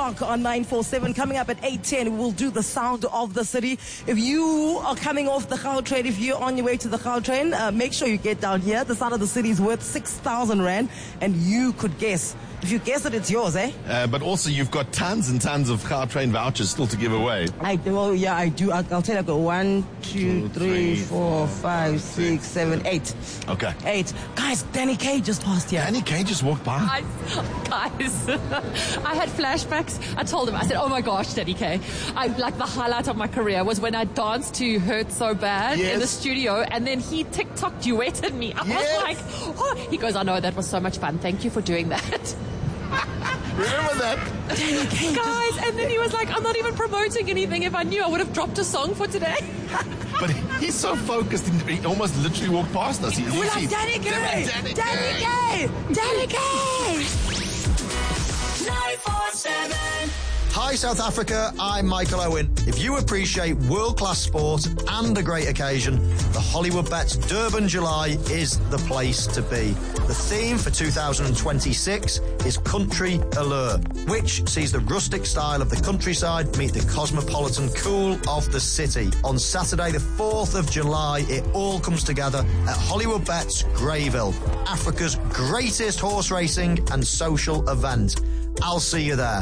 o'clock on 947. Coming up at 8:10, we'll do the sound of the city. If you are coming off the Gautrain, if you're on your way to the Gautrain, make sure you get down here. The sound of the city is worth 6,000 Rand, and you could guess. If you guess it, it's yours, eh? But also, you've got tons and tons of Gautrain vouchers still to give away. I do. Oh, yeah, I do. I'll tell you, I've got 1, 2, 3, 4, 5, 6, 7, 8. Okay. 8. Guys, Danny Kaye just passed here. Danny Kaye just walked by. Guys, I had flashbacks. I told him, I said, oh my gosh, Danny Kaye. Like the highlight of my career was when I danced to Hurt So Bad in the studio, and then he TikTok duetted me. I was like, oh. He goes, I know, that was so much fun. Thank you for doing that. Remember that? Guys, and then he was like, I'm not even promoting anything. If I knew, I would have dropped a song for today. But he's so focused, he almost literally walked past us. We're like, Danny Kaye! Danny Kaye! Danny Kaye! 947. Hi South Africa, I'm Michael Owen. If you appreciate world-class sport and a great occasion, the Hollywood Bets Durban July is the place to be. The theme for 2026 is Country Allure, which sees the rustic style of the countryside meet the cosmopolitan cool of the city. On Saturday the 4th of July, it all comes together at Hollywood Bets Greyville, Africa's greatest horse racing and social event. I'll see you there.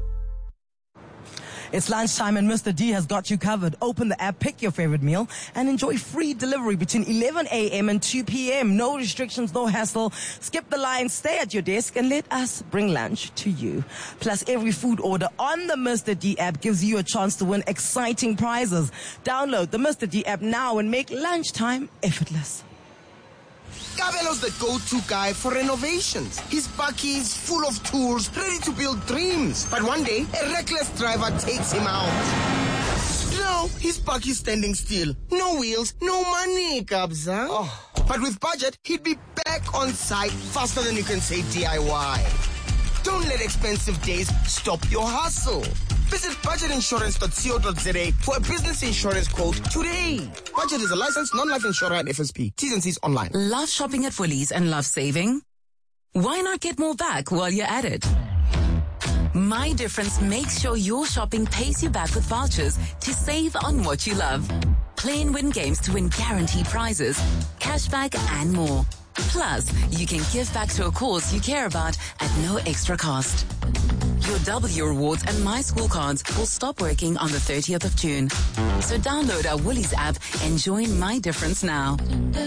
It's lunchtime and Mr. D has got you covered. Open the app, pick your favorite meal, and enjoy free delivery between 11 a.m. and 2 p.m. No restrictions, no hassle. Skip the line, stay at your desk, and let us bring lunch to you. Plus, every food order on the Mr. D app gives you a chance to win exciting prizes. Download the Mr. D app now and make lunchtime effortless. Kabelo's the go-to guy for renovations. His bakkie is full of tools, ready to build dreams. But one day, a reckless driver takes him out. Now, his bakkie's standing still. No wheels, no money, Kabza. Oh. But with budget, he'd be back on site faster than you can say DIY. Don't let expensive days stop your hustle. Visit budgetinsurance.co.za for a business insurance quote today. Budget is a licensed non-life insurer and FSP. T's and C's online. Love shopping at Woolies and love saving? Why not get more back while you're at it? My Difference makes sure your shopping pays you back with vouchers to save on what you love. Play and win games to win guaranteed prizes, cashback and more. Plus, you can give back to a cause you care about at no extra cost. Your W Rewards and My School cards will stop working on the 30th of June. So download our Woolies app and join My Difference now.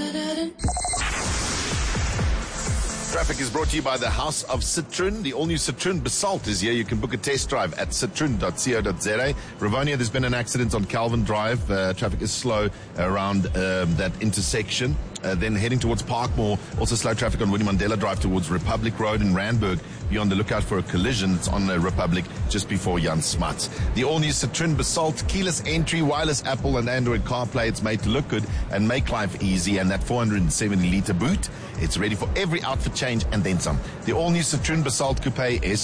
Traffic is brought to you by the House of Citroen. The all-new Citroen Basalt is here. You can book a test drive at citroen.co.za. Ravonia, there's been an accident on Calvin Drive. Traffic is slow around that intersection. Then heading towards Parkmore. Also slow traffic on Winnie Mandela Drive towards Republic Road in Randburg. Be on the lookout for a collision. It's on Republic just before Jan Smuts. The all-new Citroen Basalt, keyless entry, wireless Apple and Android CarPlay. It's made to look good and make life easy. And that 470-litre boot, it's ready for every outfit change and then some. The all-new Citroen Basalt Coupe